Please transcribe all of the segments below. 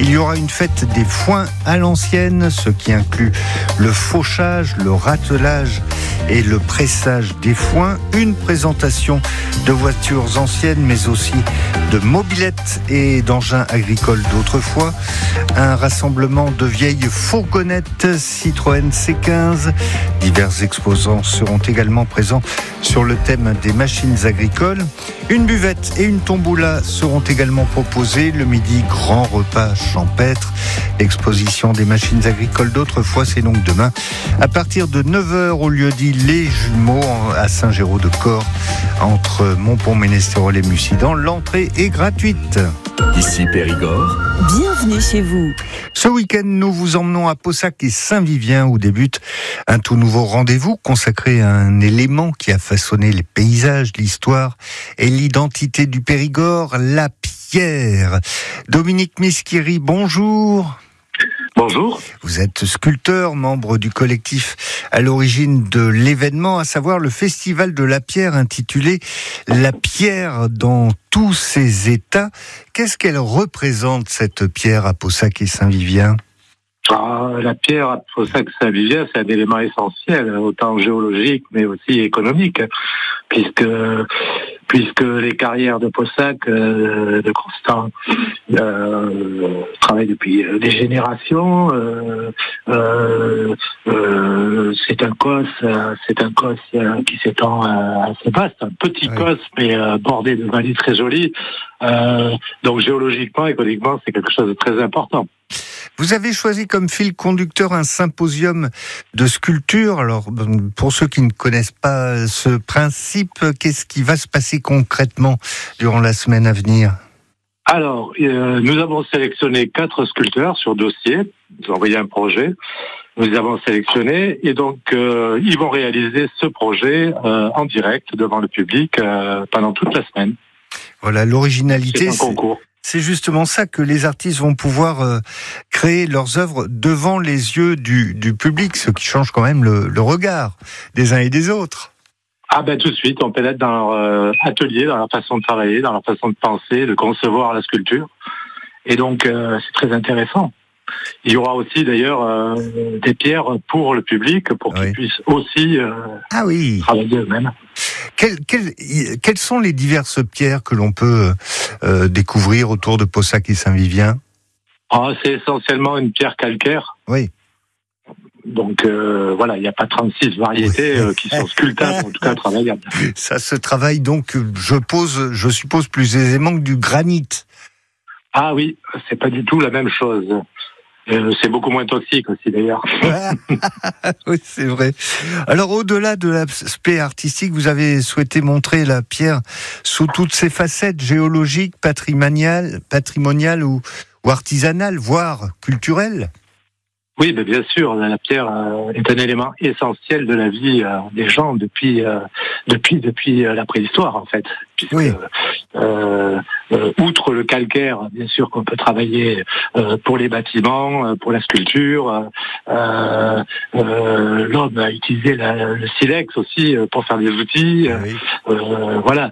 Il y aura une fête des foins à l'ancienne, ce qui inclut le fauchage, le ratelage et le pressage des foins. Une présentation de voitures anciennes, mais aussi de mobylettes et d'engins agricoles d'autrefois. Un rassemblement de vieilles fourgonnettes Citroën C15. Divers exposants seront également présents sur le thème des machines agricoles. Une buvette et une tomboula seront également proposées. Le midi, grand repas champêtre. L'exposition des machines agricoles d'autrefois, c'est donc demain à partir de 9h au lieu-dit Les Jumeaux à Saint-Géraud-de-Corps, entre Montpont-Ménestérol et Mussidan. L'entrée est gratuite. Ici Périgord. Bienvenue chez vous. Ce week-end, nous vous emmenons à Paussac et Saint-Vivien où débute un tout nouveau rendez-vous consacré à un élément qui a façonné les paysages, l'histoire et l'identité du Périgord, la pierre. Dominique Miskiri, bonjour. Bonjour. Vous êtes sculpteur, membre du collectif à l'origine de l'événement, à savoir le Festival de la Pierre intitulé La Pierre dans tous ses états. Qu'est-ce qu'elle représente, cette pierre à Paussac et Saint-Vivien ? La pierre à Paussac-Saint-Vivien, c'est un élément essentiel, autant géologique mais aussi économique, puisque les carrières de Paussac, de Constant, travaillent depuis des générations. C'est un cos qui s'étend assez vaste, un petit cos mais bordé de vallées très jolies. Donc géologiquement, économiquement, c'est quelque chose de très important. Vous avez choisi comme fil conducteur un symposium de sculpture. Alors, pour ceux qui ne connaissent pas ce principe, qu'est-ce qui va se passer concrètement durant la semaine à venir ? Alors, nous avons sélectionné 4 sculpteurs sur dossier. Nous avons envoyé un projet. Nous les avons sélectionnés et donc ils vont réaliser ce projet en direct devant le public pendant toute la semaine. Voilà, l'originalité. C'est un concours. C'est justement ça, que les artistes vont pouvoir créer leurs œuvres devant les yeux du public, ce qui change quand même le regard des uns et des autres. Ah ben tout de suite, on pénètre dans leur atelier, dans leur façon de travailler, dans leur façon de penser, de concevoir la sculpture. Et donc c'est très intéressant. Il y aura aussi d'ailleurs des pierres pour le public, pour qu'ils puissent aussi travailler eux-mêmes. Quelles sont les diverses pierres que l'on peut découvrir autour de Paussac et Saint-Vivien ? C'est essentiellement une pierre calcaire. Oui. Donc voilà, il n'y a pas 36 variétés qui sont sculptables, en tout cas travaillables. Ça se travaille donc, je suppose, plus aisément que du granit. Ah oui, c'est pas du tout la même chose. C'est beaucoup moins toxique aussi d'ailleurs. Oui, c'est vrai. Alors au-delà de l'aspect artistique, vous avez souhaité montrer la pierre sous toutes ses facettes géologiques, patrimoniales ou artisanales, voire culturelles. Oui, mais bien sûr, la pierre est un élément essentiel de la vie des gens depuis la préhistoire en fait. Puisque, outre le calcaire, bien sûr qu'on peut travailler pour les bâtiments, pour la sculpture. L'homme a utilisé le silex aussi pour faire des outils. Voilà.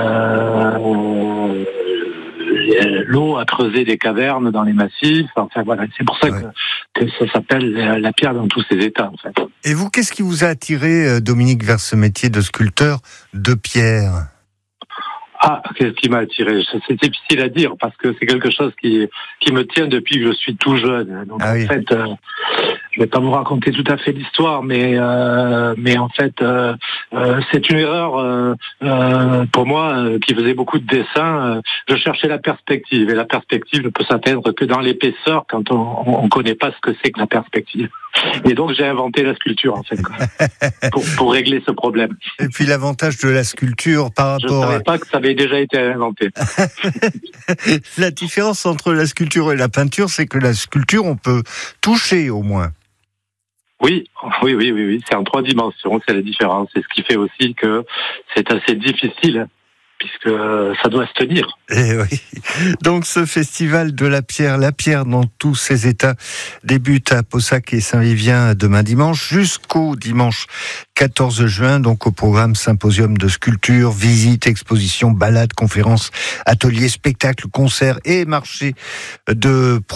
L'eau a creusé des cavernes dans les massifs. Enfin voilà, c'est pour ça que ça s'appelle la pierre dans tous ses états en fait. Et vous, qu'est-ce qui vous a attiré, Dominique, vers ce métier de sculpteur de pierre ? Qu'est-ce qui m'a attiré ? C'est difficile à dire parce que c'est quelque chose qui me tient depuis que je suis tout jeune. Donc en fait, je vais pas vous raconter tout à fait l'histoire, mais en fait, c'est une erreur pour moi qui faisait beaucoup de dessins. Je cherchais la perspective et la perspective ne peut s'atteindre que dans l'épaisseur quand on connaît pas ce que c'est que la perspective. Et donc j'ai inventé la sculpture en fait pour régler ce problème. Et puis l'avantage de la sculpture par rapport. Je savais pas que ça avait déjà été inventé. La différence entre la sculpture et la peinture, c'est que la sculpture on peut toucher au moins. Oui, c'est en 3 dimensions, c'est la différence. C'est ce qui fait aussi que c'est assez difficile, puisque ça doit se tenir. Et oui. Donc ce festival de la pierre dans tous ses états, débute à Paussac et Saint-Vivien demain dimanche, jusqu'au dimanche 14 juin, donc au programme symposium de sculpture, visites, expositions, balades, conférences, ateliers, spectacles, concerts et marchés de